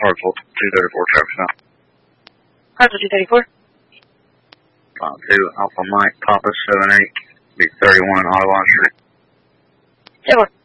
Hartsville 234 traffic stop. Hartsville 234. 2 Alpha Mike Papa 78, be 31 Audubon Street. 10-4.